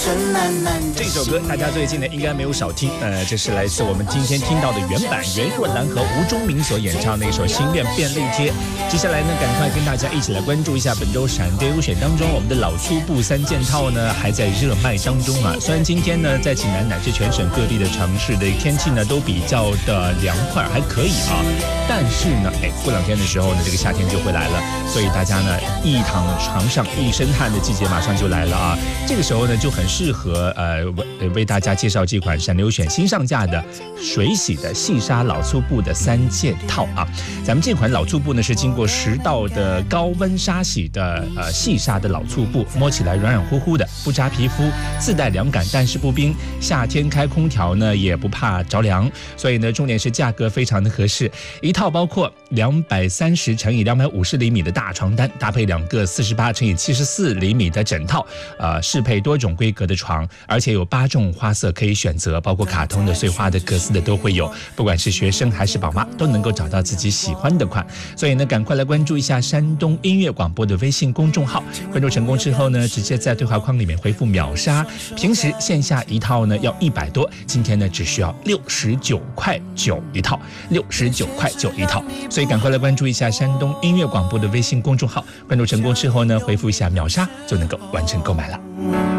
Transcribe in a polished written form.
这首歌大家最近呢应该没有少听，这是来自我们今天听到的原版袁若兰和吴宗明所演唱的一首《心愿便利贴》。接下来呢，赶快跟大家一起来关注一下本周闪电优选当中，我们的老粗布3件套呢还在热卖当中啊。虽然今天呢在济南乃至全省各地的城市的天气呢都比较的凉快，还可以啊，但是呢，过2天的时候呢，这个夏天就会来了，所以大家呢一躺床上一身汗的季节马上就来了啊。这个时候呢就很适合为大家介绍这款闪流选新上架的水洗的细纱老粗布的3件套啊。咱们这款老粗布呢是经过10道的高温沙洗的细纱的老粗布，摸起来软软乎乎的，不扎皮肤，自带凉感，但是不冰，夏天开空调呢也不怕着凉，所以呢重点是价格非常的合适。一套包括230乘以250厘米的大床单，搭配2个48乘以74厘米的枕套，适配多种规格的床，而且有8种花色可以选择，包括卡通的、碎花的、格子的都会有，不管是学生还是宝妈都能够找到自己喜欢的款。所以呢，赶快来关注一下山东音乐广播的微信公众号，关注成功之后呢，直接在对话框里面回复秒杀。平时线下一套呢要100多，今天呢只需要69块9一套，69块9一套。所以赶快来关注一下山东音乐广播的微信公众号，关注成功之后呢，回复一下秒杀就能够完成购买了。